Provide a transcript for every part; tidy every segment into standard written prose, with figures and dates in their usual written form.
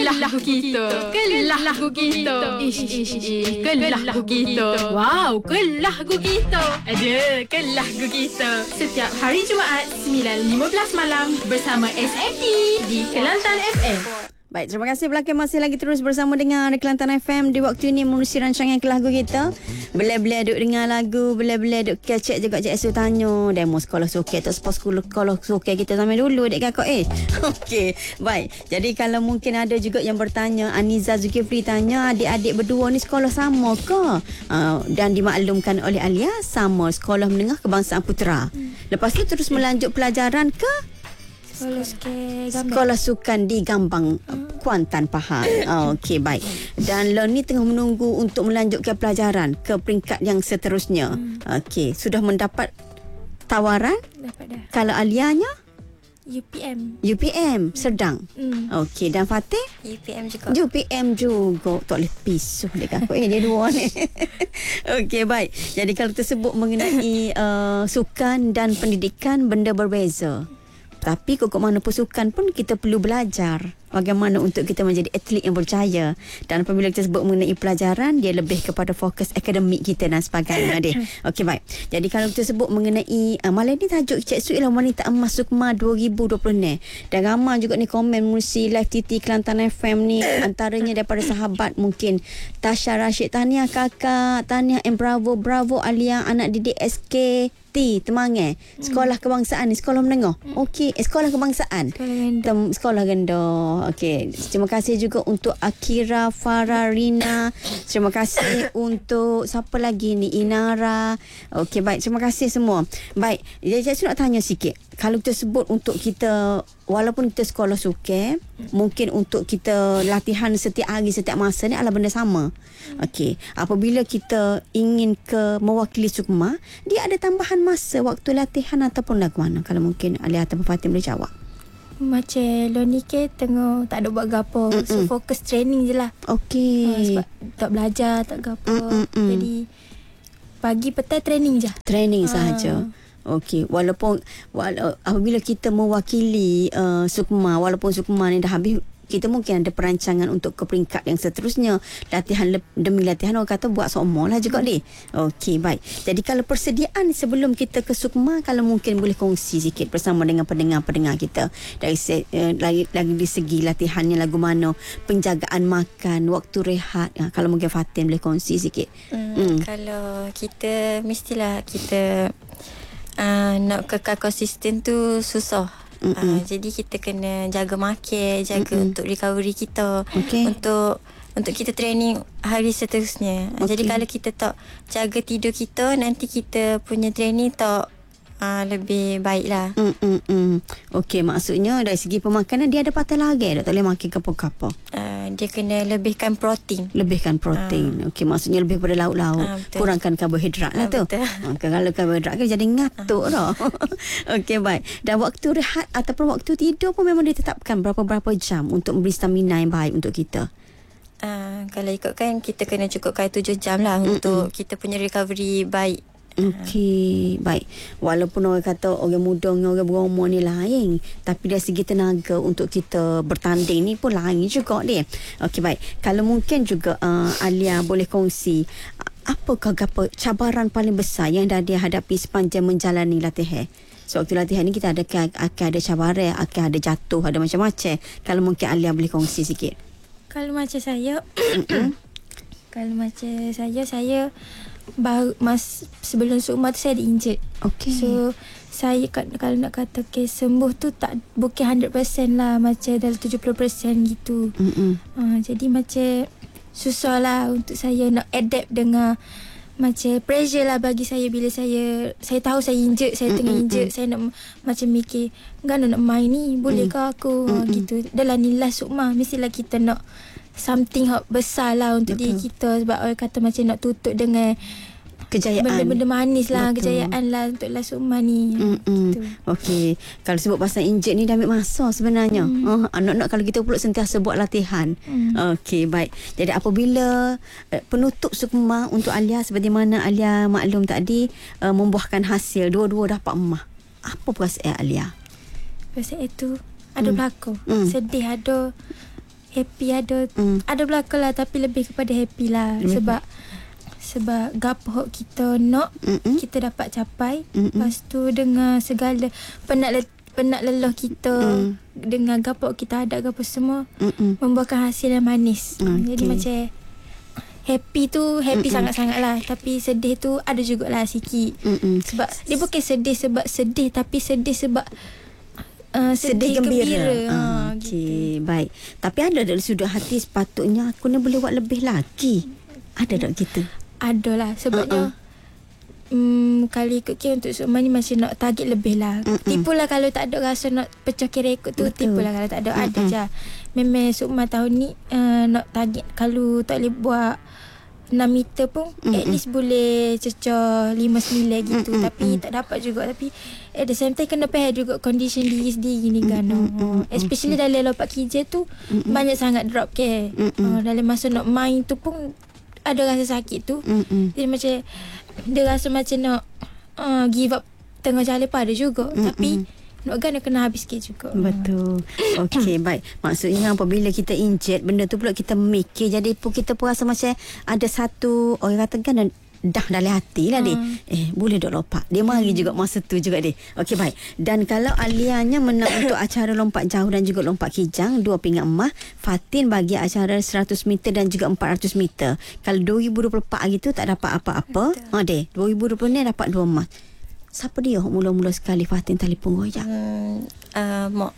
Kelah lagu kita. Kelah lagu kita. Kelah lagu kita. Wow, kelah lagu kita. Ada kelah lagu kita. Setiap hari Jumaat 9.15 malam bersama SMT di Kelantan FM. Baik, terima kasih pelakon masih lagi terus bersama dengan Kelantan FM di waktu ini menerusi rancangan lagu kita. Bela-bela duk dengar lagu, bela-bela duk kecek juga Cik Su tanya demo sekolah suket atau sekolah suket kita zaman dulu dek kakak Okey, baik. Jadi kalau mungkin ada juga yang bertanya, Aniza Zulkifli tanya adik-adik berdua ni sekolah sama ke? Dan dimaklumkan oleh Alia sama sekolah menengah kebangsaan Putra. Lepas tu terus melanjut pelajaran ke Sekolah Sukan di Gambang, Kuantan, Pahang. Okey, baik. Dan Lon ni tengah menunggu untuk melanjutkan pelajaran ke peringkat yang seterusnya. Okey, sudah mendapat tawaran? Dapat dah. Kalau Alianya? UPM sedang. Okey, dan Fatih? UPM juga. UPM juga. Tak boleh pisuh dekat aku. Dia dua ni. Okey, baik. Jadi kalau tersebut mengenai sukan dan pendidikan, benda berbeza. Tapi kok mana pun sukan pun kita perlu belajar bagaimana untuk kita menjadi atlet yang berjaya. Dan apabila kita sebut mengenai pelajaran, dia lebih kepada fokus akademik kita dan sebagainya. Okey, baik. Jadi kalau kita sebut mengenai malam ni tajuk Cik Su ialah Wanita Emas Sukma 2020 ni. Dan ramai juga ni komen mengurusi live TT Kelantan FM ni. Antaranya daripada sahabat mungkin Tasha Rashid, tahniah kakak, tahniah Bravo Alia, anak didik SK Temangai. Sekolah kebangsaan ni, sekolah menengah. Okey, sekolah kebangsaan. Sekolah rendah. Okey, terima kasih juga untuk Akira Fararina. Terima kasih untuk siapa lagi ni, Inara. Okey, baik, terima kasih semua. Baik, jadi saya nak tanya sikit. Kalau kita sebut untuk kita, walaupun kita sekolah sukan, mungkin untuk kita latihan setiap hari, setiap masa ni adalah benda sama. Okey, apabila kita ingin ke mewakili Sukma, dia ada tambahan masa waktu latihan ataupun lagu mana? Kalau mungkin Alia atau Fatim boleh jawab. Macam Loni ke tengah tak ada buat gapo. So fokus training je lah. Okey. Sebab tak belajar, tak gapo. Jadi pagi petang training je. Training sahaja. Okey, walaupun apabila kita mewakili Sukma, walaupun Sukma ni dah habis, kita mungkin ada perancangan untuk ke peringkat yang seterusnya. Latihan demi latihan, orang kata buat seumur lah juga ni. Okey, baik. Jadi kalau persediaan sebelum kita ke Sukma, kalau mungkin boleh kongsi sikit bersama dengan pendengar-pendengar kita. Dari lagi di segi latihannya lagu mana, penjagaan makan, waktu rehat. Kalau mungkin Fatin boleh kongsi sikit. Kalau kita, mestilah kita nak kekal konsisten tu susah. Jadi kita kena jaga makan, jaga untuk recovery kita, untuk kita training hari seterusnya. Jadi kalau kita tak jaga tidur kita, nanti kita punya training tak lebih baik lah. Okey, maksudnya dari segi pemakanan dia ada patah lagi, tak boleh makan kapur-kapur. Dia kena lebihkan protein. Okey, maksudnya lebih pada lauk-lauk, kurangkan karbohidrat lah tu. Kalau karbohidrat kan jadi ngatuk dah. Okey, baik. Dan waktu rehat ataupun waktu tidur pun memang ditetapkan berapa jam untuk memberi stamina yang baik untuk kita. Kalau ikutkan kita kena cukupkan 7 jam lah untuk kita punya recovery baik. Okey, baik. Walaupun orang kata orang muda dengan orang berumur ni lain, tapi dari segi tenaga untuk kita bertanding ni pun lain juga dia. Okey, baik. Kalau mungkin juga Alia boleh kongsi, apakah cabaran paling besar yang dah dia hadapi sepanjang menjalani latihan? So, waktu latihan ni kita akan ada cabaran, akan ada jatuh, ada macam-macam. Kalau mungkin Alia boleh kongsi sikit. Kalau macam saya, saya baru sebelum Sukma tu saya ada injured. Okey. So saya kalau nak kata sembuh tu tak bukan 100% lah, macam dalam 70% gitu. Jadi macam susah lah untuk saya nak adapt dengan macam pressure lah bagi saya bila saya tahu saya injured, saya tengah injured, saya nak macam mikir nak main ni, bolehkah aku gitu. Dalam ni last Sukma, mestilah kita nak something besar lah untuk diri kita, sebab orang kata macam nak tutup dengan kejayaan, benda-benda manis lah. Betul. Kejayaan lah untuk last Sukma ni. Okey, kalau sebut pasal injet ni dah ambil masa sebenarnya. Anak-anak kalau kita pula sentiasa buat latihan. Okey, baik. Jadi apabila penutup Sukma untuk Alia, seperti mana Alia maklum tadi, membuahkan hasil, dua-dua dapat emas, apa perasaan Alia? Perasaan itu ada berlaku sedih, ada happy ada belakang lah, tapi lebih kepada happy lah. Sebab gapo kita nak kita dapat capai. Lepas tu dengan segala penat lelah kita dengan gapo kita ada gapo semua membuahkan hasil yang manis. Jadi macam happy sangat-sangat lah. Tapi sedih tu ada jugalah sikit. Sebab dia bukan sedih sebab sedih, tapi sedih sebab sedih gembira. Okey, baik. Tapi ada dari sudut hati sepatutnya aku ni boleh buat lebih lagi. Ada tak kita? Ada lah. Sebabnya kali ikut untuk Sukma ni macam nak target lebih lah. Tipulah kalau tak ada rasa nak pecahkan rekod tu. Tipulah kalau tak ada. Ada je. Memang Sukma tahun ni nak target kalau tak boleh buat 6 meter pun at least boleh cecah 5-9 gitu. Tapi tak dapat juga. Tapi at the same time kena payah juga condition diri sendiri ni kan. Especially dalam lompat kijai tu banyak sangat drop ke. Dalam masa nak main tu pun ada rasa sakit tu. Jadi macam dia rasa macam nak give up tengah jalan pun ada juga. Tapi nak kena habis sikit juga. Betul. Okey, baik. Maksudnya apabila kita injet benda tu pula kita mikir, jadi pun kita pun rasa macam ada satu orang katakan dah dalam hati lah dia. Boleh dok lompat. Dia mari juga masa tu juga dia. Okey, baik. Dan kalau Alianya menang untuk acara lompat jauh dan juga lompat kijang 2 pingat emas, Fatin bagi acara 100 meter dan juga 400 meter. Kalau 2024 hari tu tak dapat apa-apa. Deh, 2020 ni dapat 2 emas. Siapa dia mula-mula sekali Fatin telefon goyang? Mak.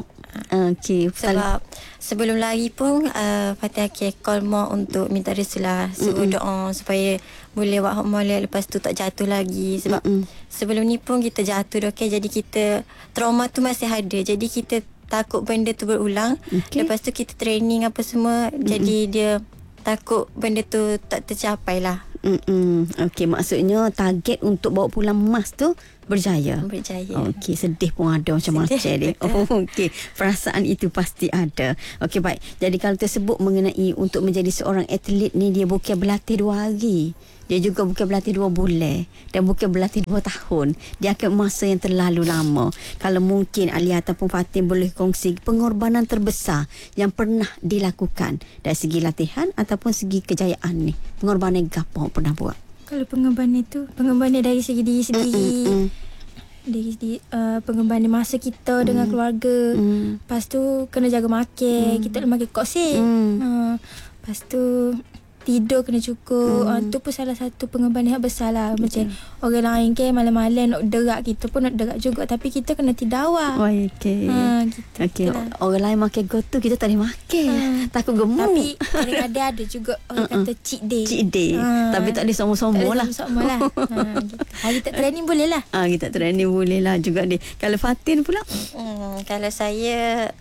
Okey. Sebab sebelum lari pun Fatin akan call mak untuk minta restu lah. Suruh doa supaya boleh buat hok molek, lepas tu tak jatuh lagi. Sebab sebelum ni pun kita jatuh dah. Jadi kita trauma tu masih ada. Jadi kita takut benda tu berulang. Lepas tu kita training apa semua. Jadi dia takut benda tu tak tercapai lah. Okey, maksudnya target untuk bawa pulang emas tu berjaya. Okey, sedih pun ada macam-macam dia. Okey, perasaan itu pasti ada. Okey, baik. Jadi kalau tersebut mengenai untuk menjadi seorang atlet ni, dia bukan berlatih 2 hari. Dia juga bukan berlatih 2 bulan dan bukan berlatih 2 tahun. Dia akan masa yang terlalu lama. Kalau mungkin Alia ataupun Fatin boleh kongsi pengorbanan terbesar yang pernah dilakukan dari segi latihan ataupun segi kejayaan ni. Pengorbanan apa pernah buat? Kalau pengorbanan dari segi diri sendiri. Dari segi pengorbanan masa kita dengan keluarga. Lepas tu kena jaga makan. Kita nak makan koksik. Lepas tu tidur kena cukup. Tu pun salah satu pengorbanan yang besar lah. Macam orang lain ke malam-malam nak derak, kita pun nak derak juga. Tapi kita kena tidur awal. Okey. Gitu lah. Orang lain makan gotu, kita tak boleh makan. Takut gemuk. Tapi kadang-kadang ada juga orang kata cheat day. Tapi tak boleh sombong-sombong lah. Gitu. Hari tak training boleh lah. Kita training boleh lah juga dia. Kalau Fatin pula? Kalau saya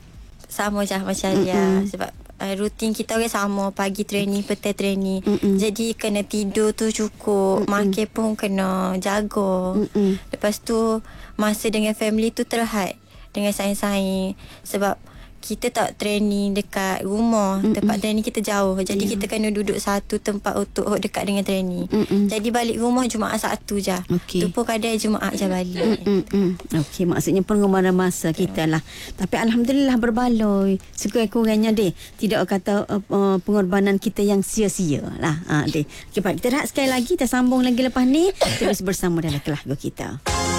sama je macam dia. Sebab rutin kita orang sama. Pagi training, petang training. Jadi kena tidur tu cukup. Makan pun kena jaga. Lepas tu masa dengan family tu terhad dengan saing-saing. Sebab kita tak training dekat rumah. Tempat training kita jauh. Jadi kita kena duduk satu tempat untuk dekat dengan training. Jadi balik rumah Jumaat Sabtu je. Tu pun kadang Jumaat je balik. Okey, maksudnya pengorbanan masa kita lah. Tapi Alhamdulillah berbaloi. Sekurang-kurangnya deh, tidak kata pengorbanan kita yang sia-sia lah. Deh. Okey, baik. Kita rehat sekali lagi. Kita sambung lagi lepas ni. Terus bersama dalam Kelas Go kita.